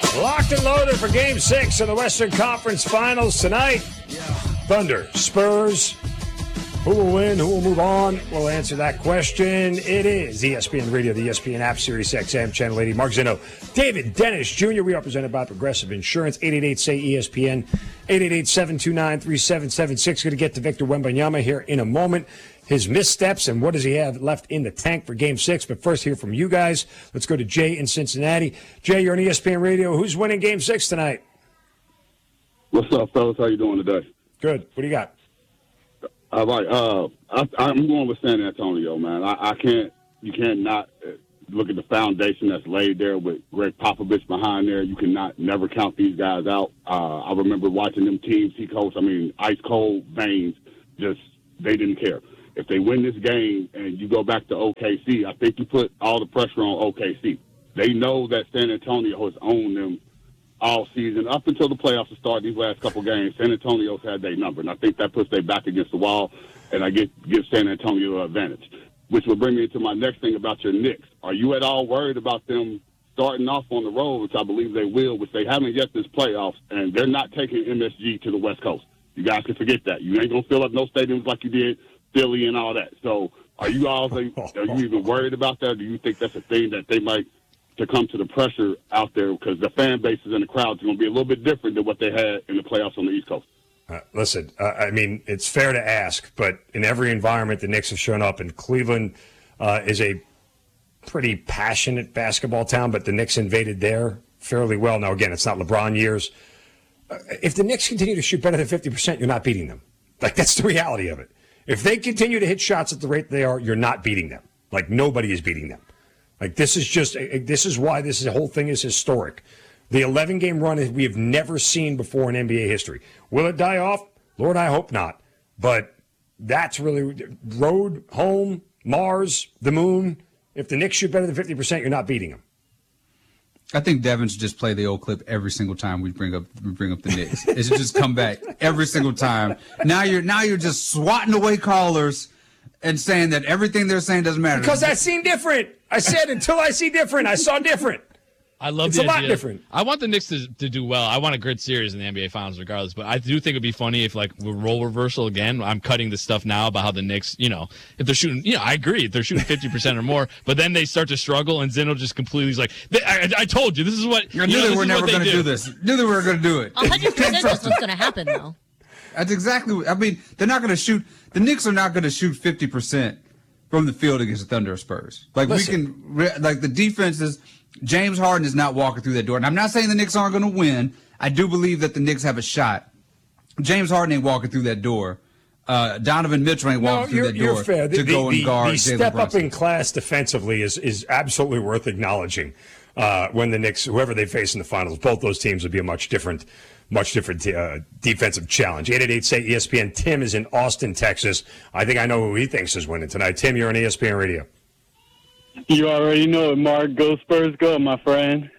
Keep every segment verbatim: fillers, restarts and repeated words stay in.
Locked and loaded for Game six of the Western Conference Finals tonight. Thunder, Spurs. Who will win? Who will move on? We'll answer that question. It is E S P N Radio, the E S P N app, Sirius X M, Channel eighty. Mark Zinno, David Dennis Junior We are presented by Progressive Insurance. eight eight eight, S A Y, E S P N. eight eight eight, seven two nine, three seven seven six. Going to get to Victor Wembanyama here in a moment. His missteps and what does he have left in the tank for Game six. But first, hear from you guys. Let's go to Jay in Cincinnati. Jay, you're on E S P N Radio. Who's winning Game six tonight? What's up, fellas? How you doing today? Good. What do you got? All right. Uh, I, I'm going with San Antonio, man. I, I can't. You can't not look at the foundation that's laid there with Greg Popovich behind there. You cannot never count these guys out. Uh, I remember watching them teams he coached. I mean, ice cold veins. Just they didn't care. If they win this game and you go back to O K C, I think you put all the pressure on O K C. They know that San Antonio has owned them all season up until the playoffs start. These last couple games, San Antonio's had their number, and I think that puts their back against the wall, and I get give San Antonio an advantage, which will bring me to my next thing about your Knicks. Are you at all worried about them starting off on the road, which I believe they will, which they haven't yet this playoffs, and they're not taking M S G to the West Coast? You guys can forget that. You ain't going to fill up no stadiums like you did Philly and all that. So are you all are you even worried about that? Or do you think that's a thing that they might to come to the pressure out there because the fan bases and the crowds are going to be a little bit different than what they had in the playoffs on the East Coast? Uh, listen, uh, I mean, it's fair to ask, but in every environment the Knicks have shown up, and Cleveland uh, is a pretty passionate basketball town, but the Knicks invaded there fairly well. Now, again, it's not LeBron years. Uh, if the Knicks continue to shoot better than fifty percent, you're not beating them. Like, that's the reality of it. If they continue to hit shots at the rate they are, you're not beating them. Like, nobody is beating them. Like, this is just, this is why this whole thing is historic. The eleven-game run we have never seen before in N B A history. Will it die off? Lord, I hope not. But that's really, road, home, Mars, the moon. If the Knicks shoot better than fifty percent, you're not beating them. I think Devin should just play the old clip every single time we bring up we bring up the Knicks. It should just come back every single time. Now you're now you're just swatting away callers and saying that everything they're saying doesn't matter. Because I seen different. I said until I see different, I saw different. I love it's the a lot idea. different. I want the Knicks to, to do well. I want a good series in the N B A Finals regardless, but I do think it'd be funny if, like, role reversal again. I'm cutting the stuff now about how the Knicks, you know, if they're shooting, you know, I agree, if they're shooting fifty percent or more, but then they start to struggle and Zeno just completely is like, I, I told you, this is what, I knew you know, they were never going to do. do this. Knew they were going to do it. one hundred percent that's what's going to happen, though. That's exactly what, I mean, they're not going to shoot, the Knicks are not going to shoot fifty percent from the field against the Thunder or Spurs. Like, Listen. we can, like, the defense is, James Harden is not walking through that door. And I'm not saying the Knicks aren't going to win. I do believe that the Knicks have a shot. James Harden ain't walking through that door. Uh, Donovan Mitchell ain't walking no, through that you're door fair. to the, go the, and guard the Jalen step Brunson. up in class defensively is is absolutely worth acknowledging. Uh, when the Knicks, whoever they face in the finals, both those teams would be a much different, much different uh, defensive challenge. eight eight eight, say E S P N. Tim is in Austin, Texas. I think I know who he thinks is winning tonight. Tim, you're on E S P N Radio. You already know it, Mark. Go Spurs, go, my friend.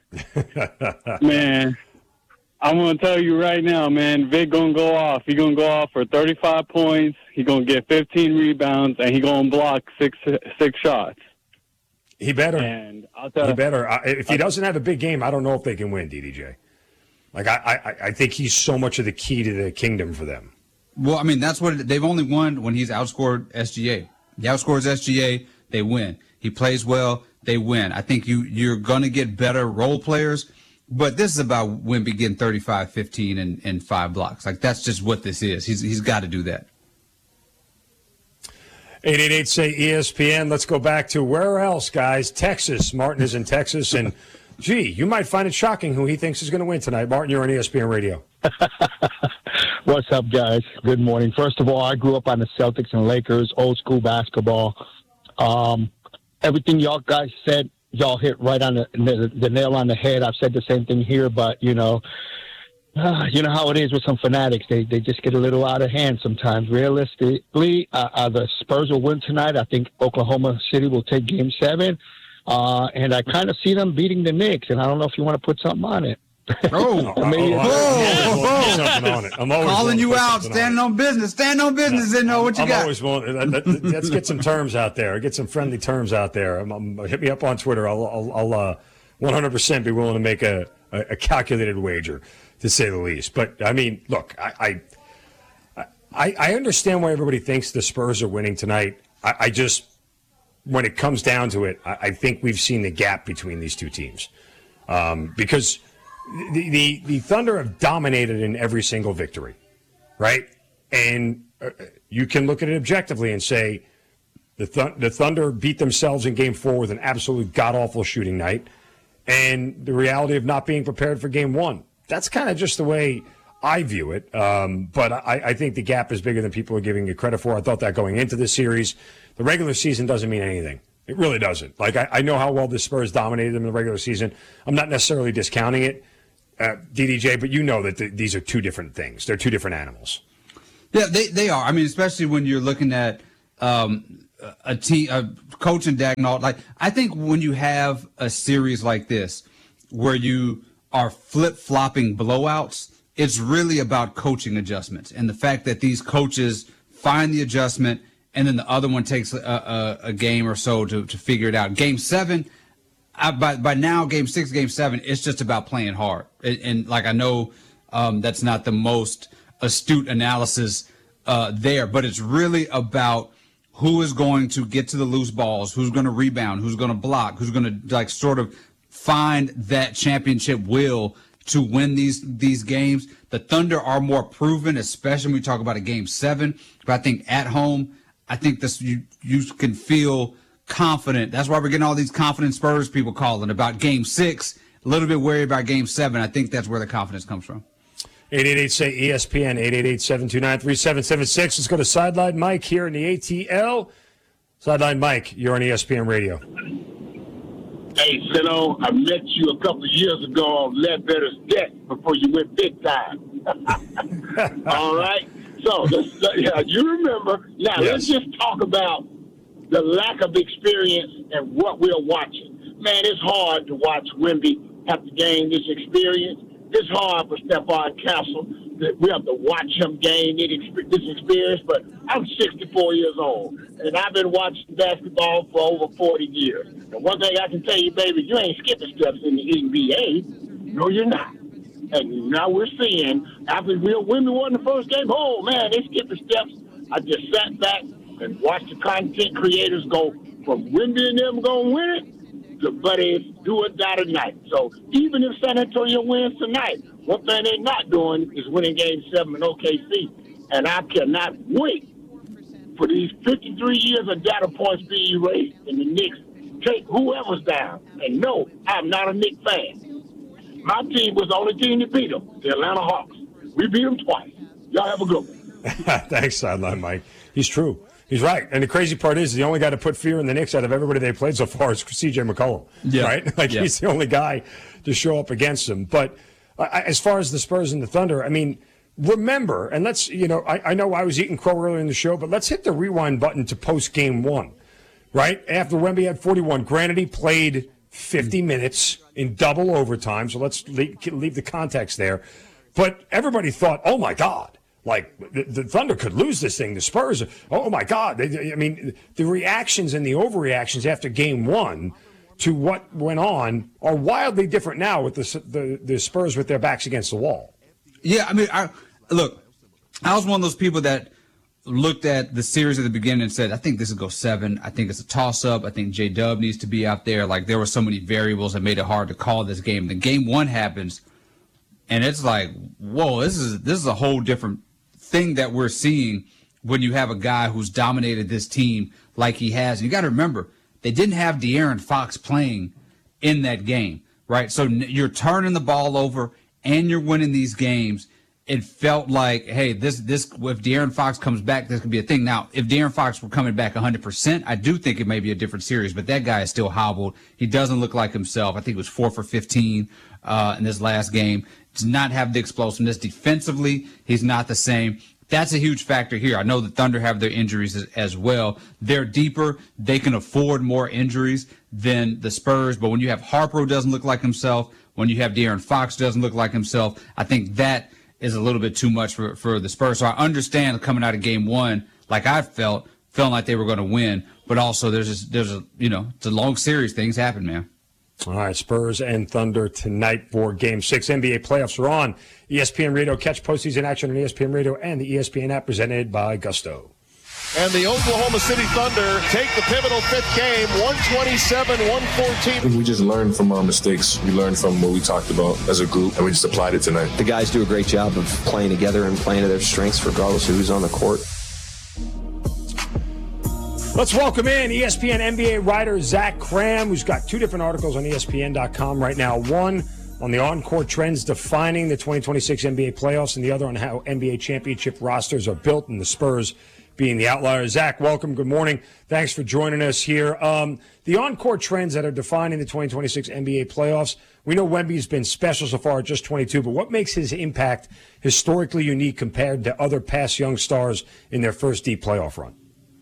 Man, I'm going to tell you right now, man, Vic going to go off. He going to go off for thirty-five points. He going to get fifteen rebounds, and he going to block six six shots. He better. And I'll tell he better. I, if he doesn't have a big game, I don't know if they can win, D D J. Like, I, I, I think he's so much of the key to the kingdom for them. Well, I mean, that's what they've only won when he's outscored S G A. He outscores S G A, they win. He plays well, they win. I think you, you're going to get better role players, but this is about Wemby getting thirty-five, fifteen, and, and five blocks. Like, that's just what this is. He's He's got to do that. eight eight eight, say E S P N. Let's go back to where else, guys? Texas. Martin is in Texas, and, gee, you might find it shocking who he thinks is going to win tonight. Martin, you're on E S P N Radio. What's up, guys? Good morning. First of all, I grew up on the Celtics and Lakers, old school basketball. Um, everything y'all guys said, y'all hit right on the, the, the nail on the head. I've said the same thing here, but, you know, uh, you know how it is with some fanatics. They they just get a little out of hand sometimes. Realistically, uh, uh, the Spurs will win tonight. I think Oklahoma City will take game seven. Uh, and I kind of see them beating the Knicks, and I don't know if you want to put something on it. Oh, oh, Maybe oh, oh, something on it. I'm always calling you out, out, standing on business, stand on business, and know what you I'm got. Always willing, let's get some terms out there. Get some friendly terms out there. I'm, I'm, hit me up on Twitter. I'll, I'll, I'll uh, one hundred percent be willing to make a, a, a calculated wager, to say the least. But I mean, look, I I, I, I understand why everybody thinks the Spurs are winning tonight. I, I just, when it comes down to it, I, I think we've seen the gap between these two teams um, because the, the the Thunder have dominated in every single victory, right? And uh, you can look at it objectively and say the th- the Thunder beat themselves in Game Four with an absolute god awful shooting night, and the reality of not being prepared for Game One. That's kind of just the way I view it. Um, but I, I think the gap is bigger than people are giving it credit for. I thought that going into this series. The regular season doesn't mean anything. It really doesn't. Like, I, I know how well the Spurs dominated them in the regular season. I'm not necessarily discounting it, uh, D D J, but you know that the, these are two different things. They're two different animals. Yeah, they, they are. I mean, especially when you're looking at um, a team, a coach and Dagnall. Like, I think when you have a series like this where you are flip-flopping blowouts, it's really about coaching adjustments and the fact that these coaches find the adjustment and then the other one takes a, a, a game or so to, to figure it out. Game seven, I, by, by now, game six, game seven, it's just about playing hard. And, and like, I know um, that's not the most astute analysis uh, there, but it's really about who is going to get to the loose balls, who's going to rebound, who's going to block, who's going to like sort of find that championship will to win these these games. The Thunder are more proven, especially when we talk about a game seven. But I think at home, I think this you you can feel confident. That's why we're getting all these confident Spurs people calling about game six. A little bit worried about game seven. I think that's where the confidence comes from. eight eight eight say E S P N, eight eight eight, seven two nine, three seven seven six. Let's go to Sideline Mike here in the A T L. Sideline Mike, you're on E S P N Radio. Hey, Sino, I met you a couple of years ago on Ledbetter's deck before you went big time. All right? So, let's, yeah, you remember. Now, Yes. let's just talk about the lack of experience and what we're watching. Man, it's hard to watch Wemby have to gain this experience. It's hard for Stephon Castle. That we have to watch him gain this experience, but I'm sixty-four years old, and I've been watching basketball for over forty years. And one thing I can tell you, baby, you ain't skipping steps in the N B A. No, you're not. And now we're seeing, after Wemby won the first game, oh, man, they skipping steps. I just sat back and watched the content creators go from Wemby and them going to win it to Buddy do it die tonight. So even if San Antonio wins tonight, one thing they're not doing is winning Game Seven in O K C, and I cannot wait for these fifty-three years of data points being erased, and the Knicks take whoever's down. And no, I'm not a Knicks fan. My team was the only team that beat them, the Atlanta Hawks. We beat them twice. Y'all have a good one. Thanks, Sideline Mike. He's true. He's right. And the crazy part is the only guy to put fear in the Knicks out of everybody they played so far is C J McCollum. Yeah. Right? Like, Yeah. he's the only guy to show up against him. But uh, as far as the Spurs and the Thunder, I mean, remember, and let's, you know, I, I know I was eating crow earlier in the show, but let's hit the rewind button to post game one, right? After Wemby had forty-one. Granted, he played fifty minutes in double overtime, so let's leave, leave the context there. But everybody thought, oh, my God. Like, the, the Thunder could lose this thing. The Spurs, oh, my God. They, I mean, the reactions and the overreactions after game one to what went on are wildly different now with the, the, the Spurs with their backs against the wall. Yeah, I mean, I, look, I was one of those people that looked at the series at the beginning and said, I think this will go seven. I think it's a toss-up. I think J-Dub needs to be out there. Like, there were so many variables that made it hard to call this game. Then game one happens, and it's like, whoa, this is this is a whole different thing that we're seeing when you have a guy who's dominated this team like he has. And you got to remember, they didn't have De'Aaron Fox playing in that game, right? So you're turning the ball over and you're winning these games. It felt like, hey, this this if De'Aaron Fox comes back, this could be a thing. Now, if De'Aaron Fox were coming back one hundred percent, I do think it may be a different series, but that guy is still hobbled. He doesn't look like himself. I think it was four for fifteen uh, in this last game. Does not have the explosiveness. Defensively, he's not the same. That's a huge factor here. I know the Thunder have their injuries as, as well. They're deeper. They can afford more injuries than the Spurs. But when you have Harper who doesn't look like himself, when you have De'Aaron Fox who doesn't look like himself, I think that is a little bit too much for, for the Spurs. So I understand coming out of game one, like I felt, feeling like they were going to win. But also there's just, there's a, you know, it's a long series. Things happen, man. All right, Spurs and Thunder tonight for Game Six. N B A playoffs are on. E S P N Radio. Catch postseason action on E S P N Radio and the E S P N app, presented by Gusto. And the Oklahoma City Thunder take the pivotal fifth game, one twenty-seven one fourteen. We just learned from our mistakes. We learned from what we talked about as a group, and we just applied it tonight. The guys do a great job of playing together and playing to their strengths regardless of who's on the court. Let's welcome in E S P N N B A writer Zach Kram, who's got two different articles on E S P N dot com right now. One on the on-court trends defining the twenty twenty-six N B A playoffs, and the other on how N B A championship rosters are built, and the Spurs being the outlier. Zach, welcome. Good morning. Thanks for joining us here. Um, the on-court trends that are defining the twenty twenty-six N B A playoffs. We know Wemby's been special so far at just twenty-two, but what makes his impact historically unique compared to other past young stars in their first deep playoff run?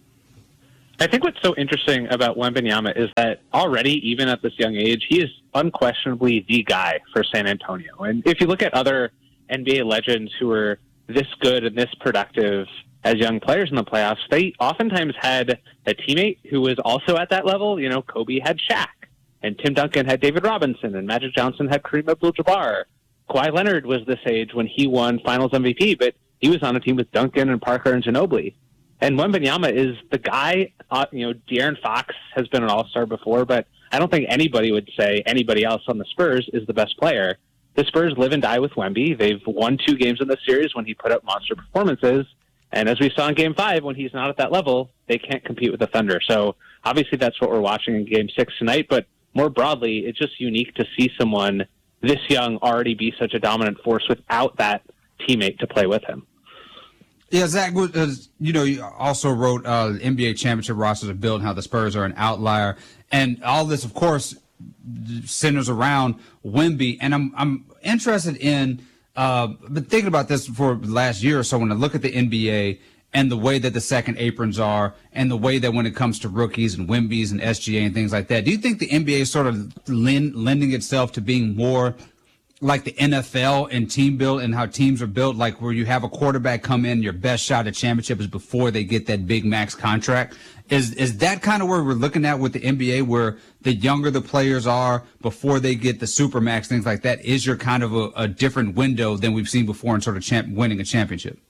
I think what's so interesting about Wembanyama is that already, even at this young age, he is unquestionably the guy for San Antonio. And if you look at other N B A legends who were this good and this productive as young players in the playoffs, they oftentimes had a teammate who was also at that level. You know, Kobe had Shaq, and Tim Duncan had David Robinson, and Magic Johnson had Kareem Abdul-Jabbar. Kawhi Leonard was this age when he won Finals M V P, but he was on a team with Duncan and Parker and Ginobili. And Wembanyama is the guy, uh, you know, De'Aaron Fox has been an all-star before, but I don't think anybody would say anybody else on the Spurs is the best player. The Spurs live and die with Wemby. They've won two games in the series when he put up monster performances. And as we saw in Game five, when he's not at that level, they can't compete with the Thunder. So obviously that's what we're watching in Game six tonight. But more broadly, it's just unique to see someone this young already be such a dominant force without that teammate to play with him. Yeah, Zach, uh, you know, you also wrote uh, N B A championship rosters are built and how the Spurs are an outlier. And all this, of course, centers around Wemby. And I'm I'm interested in, uh, been thinking about this for the last year or so when I look at the N B A and the way that the second aprons are and the way that when it comes to rookies and Wembys and S G A and things like that. Do you think the N B A is sort of lend, lending itself to being more like the N F L and team build and how teams are built, like where you have a quarterback come in, your best shot at championship is before they get that big max contract? Is is that kind of where we're looking at with the N B A, where the younger the players are before they get the super max, things like that? Is your kind of a, a different window than we've seen before in sort of champ, winning a championship?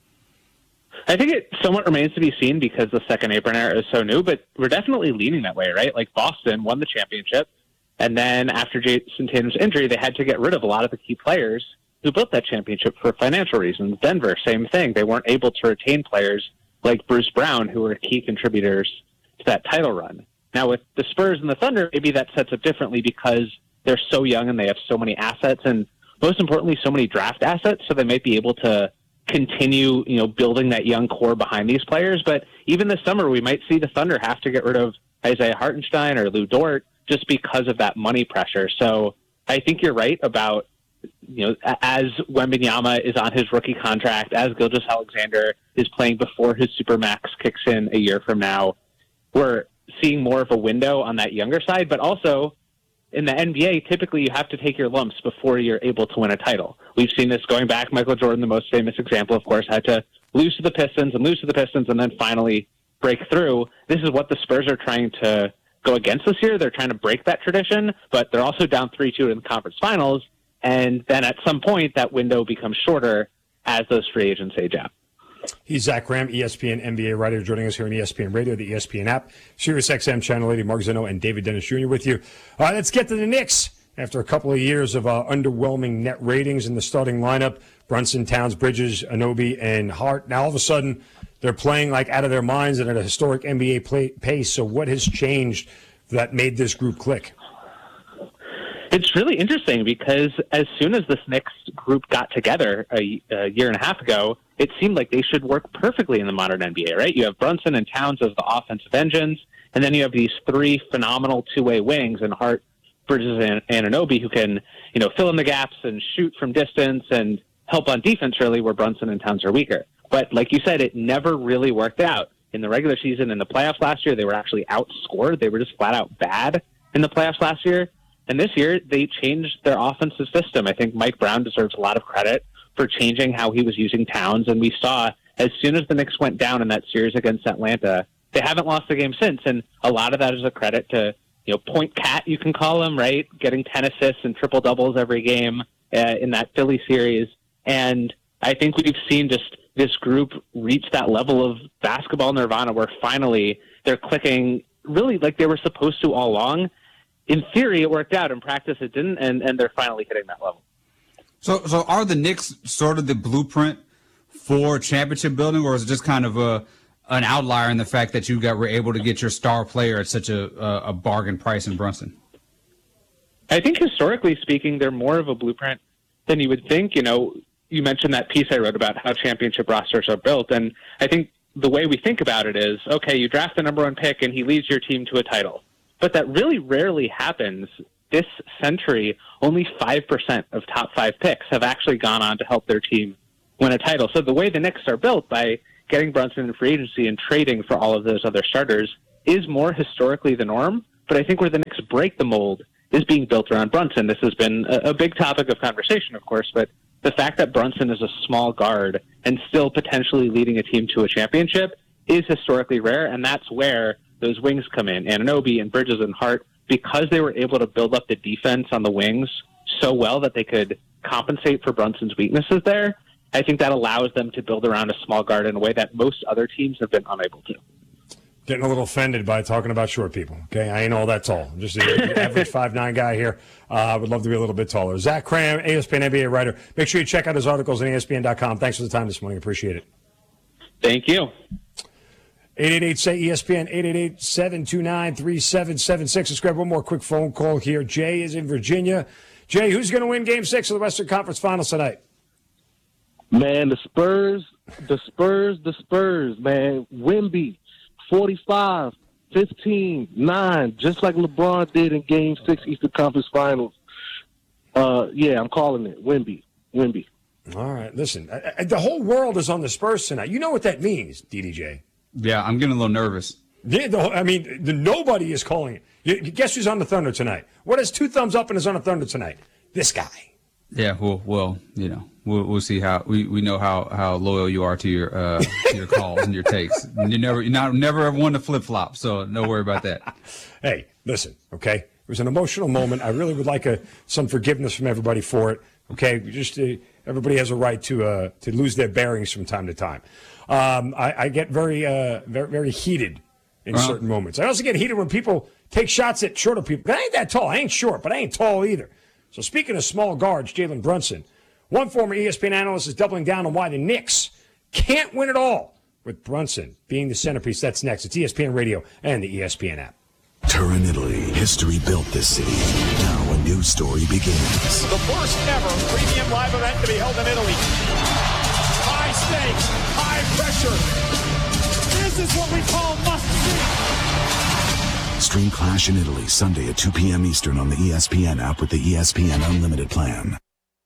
I think it somewhat remains to be seen because the second apron era is so new, but we're definitely leaning that way, right? Like Boston won the championship. And then after Jason Tatum's injury, they had to get rid of a lot of the key players who built that championship for financial reasons. Denver, same thing. They weren't able to retain players like Bruce Brown, who were key contributors to that title run. Now with the Spurs and the Thunder, maybe that sets up differently because they're so young and they have so many assets and most importantly, so many draft assets. So they might be able to continue, you know, building that young core behind these players. But even this summer, we might see the Thunder have to get rid of Isaiah Hartenstein or Lou Dort just because of that money pressure. So I think you're right about, you know, as Wembanyama is on his rookie contract, as Gilgeous-Alexander is playing before his Supermax kicks in a year from now, we're seeing more of a window on that younger side. But also in the N B A, typically you have to take your lumps before you're able to win a title. We've seen this going back. Michael Jordan, the most famous example, of course, had to lose to the Pistons and lose to the Pistons and then finally break through. This is what the Spurs are trying to go against this year. They're trying to break that tradition, but they're also down three two in the conference finals. And then at some point, that window becomes shorter as those free agents age out. He's Zach Kram, E S P N N B A writer, joining us here on E S P N Radio, the E S P N app, Sirius X M Channel eighty. Mark Zeno and David Dennis Junior with you. All right, let's get to the Knicks. After a couple of years of uh, underwhelming net ratings in the starting lineup, Brunson, Towns, Bridges, Anunoby, and Hart, now all of a sudden they're playing like out of their minds and at a historic N B A play, pace. So what has changed that made this group click? It's really interesting because as soon as this Knicks group got together a, a year and a half ago, it seemed like they should work perfectly in the modern N B A, right? You have Brunson and Towns as the offensive engines, and then you have these three phenomenal two-way wings in Hart, Bridges, and Anunoby who can, you know, fill in the gaps and shoot from distance and help on defense, really, where Brunson and Towns are weaker. But like you said, it never really worked out. In the regular season, in the playoffs last year, they were actually outscored. They were just flat out bad in the playoffs last year. And this year, they changed their offensive system. I think Mike Brown deserves a lot of credit for changing how he was using Towns. And we saw as soon as the Knicks went down in that series against Atlanta, they haven't lost a game since. And a lot of that is a credit to you know, point cat, you can call him, right? Getting ten assists and triple doubles every game uh, in that Philly series. And I think we've seen just this group reach that level of basketball nirvana where finally they're clicking really like they were supposed to all along. In theory, it worked out. In practice, it didn't, and, and they're finally hitting that level. So, so are the Knicks sort of the blueprint for championship building, or is it just kind of a an outlier in the fact that you got were able to get your star player at such a a, a bargain price in Brunson? I think historically speaking, they're more of a blueprint than you would think. You know, you mentioned that piece I wrote about how championship rosters are built, and I think the way we think about it is, okay, you draft the number one pick and he leads your team to a title. But that really rarely happens. This century, only five percent of top five picks have actually gone on to help their team win a title. So the way the Knicks are built by getting Brunson in free agency and trading for all of those other starters is more historically the norm. But I think where the Knicks break the mold is being built around Brunson. This has been a, a big topic of conversation, of course, but the fact that Brunson is a small guard and still potentially leading a team to a championship is historically rare, and that's where those wings come in, Anunoby and Bridges and Hart, because they were able to build up the defense on the wings so well that they could compensate for Brunson's weaknesses there. I think that allows them to build around a small guard in a way that most other teams have been unable to. Getting a little offended by talking about short people. Okay, I ain't all that tall. I'm just an average five nine guy here. I uh, would love to be a little bit taller. Zach Cram, E S P N N B A writer. Make sure you check out his articles on E S P N dot com. Thanks for the time this morning. Appreciate it. Thank you. eight eight eight, say E S P N, eight eight eight, seven two nine, three seven seven six. Let's grab one more quick phone call here. Jay is in Virginia. Jay, who's going to win Game Six of the Western Conference Finals tonight? Man, the Spurs, the Spurs, the Spurs, man. Wemby, forty-five, fifteen, nine, just like LeBron did in Game Six Eastern Conference Finals. Uh, yeah, I'm calling it Wemby, Wemby. All right, listen, I, I, the whole world is on the Spurs tonight. You know what that means, D D J. Yeah, I'm getting a little nervous. The, the, I mean, the, nobody is calling it. You, guess who's on the Thunder tonight? What has two thumbs up and is on the Thunder tonight? This guy. Yeah, well, well, you know, we'll we'll see how we, we know how, how loyal you are to your uh, to your calls and your takes. You never you not never ever one to flip flop, so don't worry about that. Hey, listen, okay, it was an emotional moment. I really would like a, some forgiveness from everybody for it. Okay, just uh, everybody has a right to uh, to lose their bearings from time to time. Um, I, I get very uh, very very heated in uh-huh. certain moments. I also get heated when people take shots at shorter people. I ain't that tall. I ain't short, but I ain't tall either. So speaking of small guards, Jalen Brunson, one former E S P N analyst is doubling down on why the Knicks can't win it all, with Brunson being the centerpiece. That's next. It's E S P N Radio and the E S P N app. Turin, Italy. History built this city. Now a new story begins. The first ever premium live event to be held in Italy. High stakes, high pressure. This is what we call must-see. Stream Clash in Italy Sunday at two p.m. Eastern on the E S P N app with the E S P N Unlimited plan.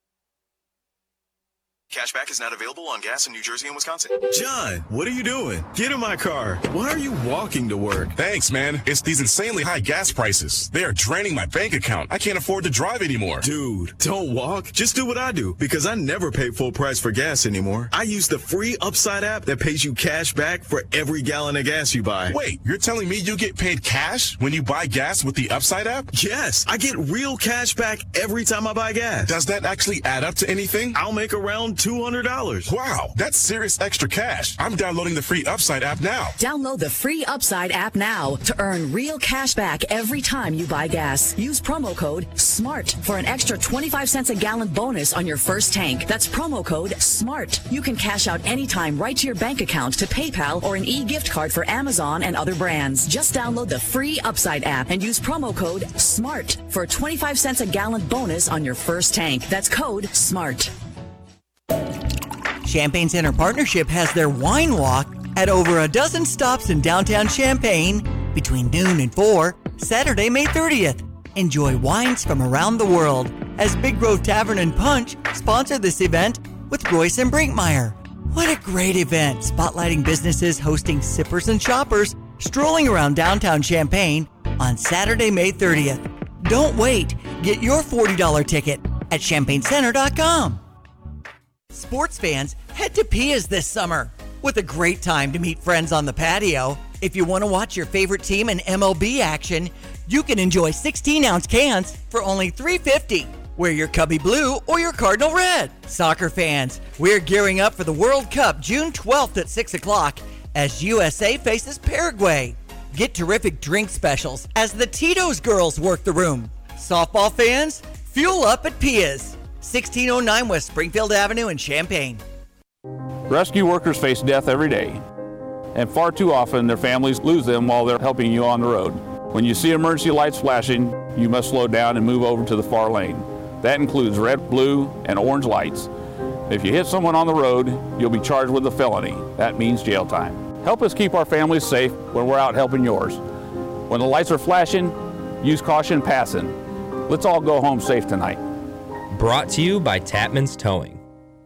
Cashback is not available on gas in New Jersey and Wisconsin. John, what are you doing? Get in my car. Why are you walking to work? Thanks, man. It's these insanely high gas prices. They are draining my bank account. I can't afford to drive anymore. Dude, don't walk. Just do what I do, because I never pay full price for gas anymore. I use the free Upside app that pays you cash back for every gallon of gas you buy. Wait, you're telling me you get paid cash when you buy gas with the Upside app? Yes, I get real cash back every time I buy gas. Does that actually add up to anything? I'll make around two hundred dollars. Wow, that's serious extra cash. I'm downloading the free Upside app now. Download the free Upside app now to earn real cash back every time you buy gas. Use promo code SMART for an extra twenty-five cents a gallon bonus on your first tank. That's promo code SMART. You can cash out anytime right to your bank account, to PayPal, or an e-gift card for Amazon and other brands. Just download the free Upside app and use promo code SMART for a twenty-five cents a gallon bonus on your first tank. That's code SMART. Champaign Center Partnership has their wine walk at over a dozen stops in downtown Champaign between noon and four, Saturday, May thirtieth. Enjoy wines from around the world as Big Grove Tavern and Punch sponsor this event with Royce and Brinkmeyer. What a great event, spotlighting businesses hosting sippers and shoppers strolling around downtown Champaign on Saturday, May thirtieth. Don't wait. Get your forty dollars ticket at champaign center dot com. Sports fans, head to Pia's this summer with a great time to meet friends on the patio. If you want to watch your favorite team in M L B action, You can enjoy sixteen ounce cans for only three fifty. Wear your Cubby Blue or your Cardinal Red. Soccer fans, we're gearing up for the World Cup June twelfth at six o'clock as U S A faces Paraguay. Get terrific drink specials as the Tito's girls work the room. Softball fans, fuel up at Pia's, sixteen oh nine West Springfield Avenue in Champaign. Rescue workers face death every day, and far too often their families lose them while they're helping you on the road. When you see emergency lights flashing, you must slow down and move over to the far lane. That includes red, blue, and orange lights. If you hit someone on the road, you'll be charged with a felony. That means jail time. Help us keep our families safe when we're out helping yours. When the lights are flashing, use caution passing. Let's all go home safe tonight. Brought to you by Tapman's Towing.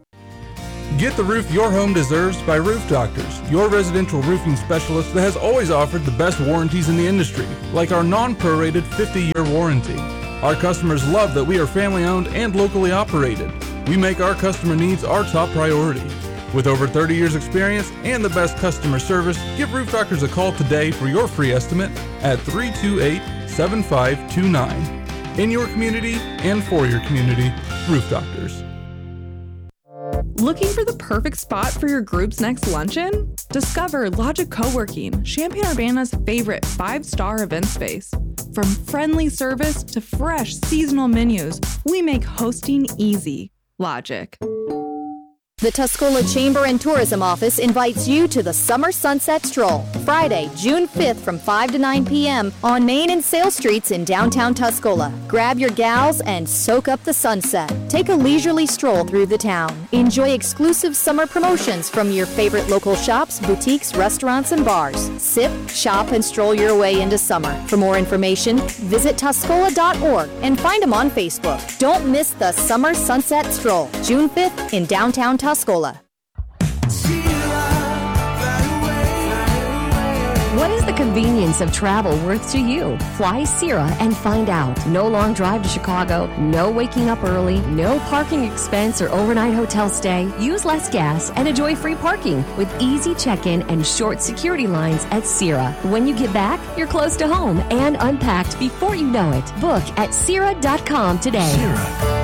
Get the roof your home deserves by Roof Doctors, your residential roofing specialist that has always offered the best warranties in the industry, like our non-prorated fifty-year warranty. Our customers love that we are family-owned and locally operated. We make our customer needs our top priority. With over thirty years experience and the best customer service, give Roof Doctors a call today for your free estimate at three two eight, seven five two nine. In your community and for your community, Roof Doctors. Looking for the perfect spot for your group's next luncheon? Discover Logic Co-working, Champaign-Urbana's favorite five-star event space. From friendly service to fresh seasonal menus, we make hosting easy. Logic. The Tuscola Chamber and Tourism Office invites you to the Summer Sunset Stroll, Friday, June fifth from five to nine p.m. on Main and Sale Streets in downtown Tuscola. Grab your gals and soak up the sunset. Take a leisurely stroll through the town. Enjoy exclusive summer promotions from your favorite local shops, boutiques, restaurants, and bars. Sip, shop, and stroll your way into summer. For more information, visit Tuscola dot org and find them on Facebook. Don't miss the Summer Sunset Stroll, June fifth in downtown Tuscola. Tuscola. What is the convenience of travel worth to you? Fly Sierra and find out. No long drive to Chicago, no waking up early, no parking expense or overnight hotel stay. Use less gas and enjoy free parking with easy check-in and short security lines at Sierra. When you get back, you're close to home and unpacked before you know it. Book at Sierra dot com today. Sierra.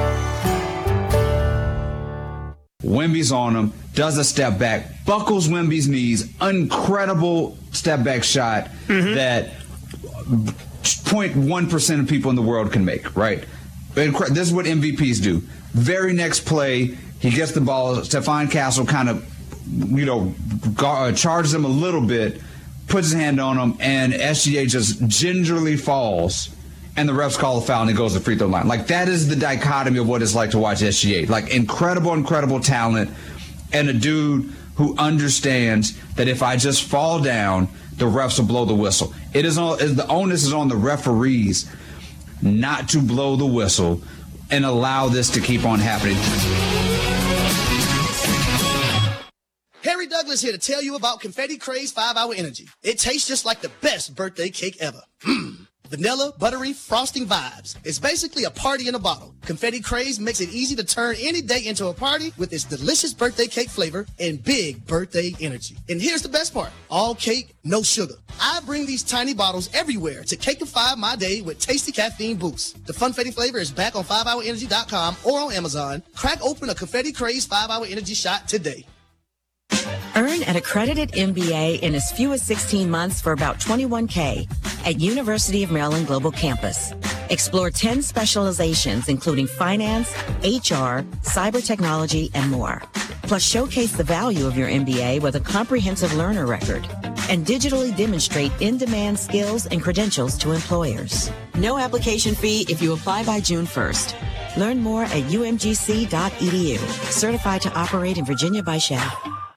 Wemby's on him, does a step back, buckles Wemby's knees, incredible step back shot mm-hmm. that zero point one percent of people in the world can make, right? This is what M V Ps do. Very next play, he gets the ball, Stephon Castle kind of, you know, guard, charges him a little bit, puts his hand on him, and S G A just gingerly falls. And the refs call a foul and it goes to the free throw line. Like, that is the dichotomy of what it's like to watch S G A. Like, incredible, incredible talent and a dude who understands that if I just fall down, the refs will blow the whistle. It is on, the onus is on the referees not to blow the whistle and allow this to keep on happening. Harry Douglas here to tell you about Confetti Craze five hour Energy. It tastes just like the best birthday cake ever. Mmm. Vanilla, buttery, frosting vibes. It's basically a party in a bottle. Confetti Craze makes it easy to turn any day into a party with its delicious birthday cake flavor and big birthday energy. And here's the best part. All cake, no sugar. I bring these tiny bottles everywhere to cakeify my day with tasty caffeine boost. The Funfetti flavor is back on five hour energy dot com or on Amazon. Crack open a Confetti Craze five hour Energy shot today. Earn an accredited M B A in as few as sixteen months for about twenty-one K at University of Maryland Global Campus. Explore ten specializations, including finance, H R, cyber technology, and more. Plus, showcase the value of your M B A with a comprehensive learner record and digitally demonstrate in-demand skills and credentials to employers. No application fee if you apply by June first. Learn more at U M G C dot E D U. Certified to operate in Virginia by S H A F.